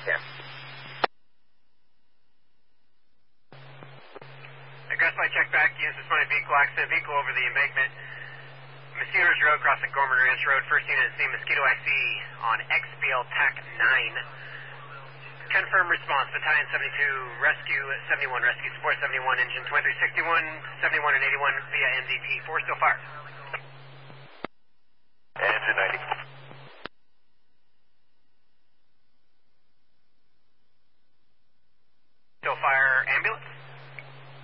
10. Crestline check back. Use this money vehicle accident. Vehicle over the embankment. Mosquitoes Road crossing Gorman Ranch Road. First unit is the Mosquito IC on XBL TAC 9. Confirm response. Battalion 72 Rescue 71 Rescue Support 71 Engine 2361 71 and 81 via MDP 4 still fire.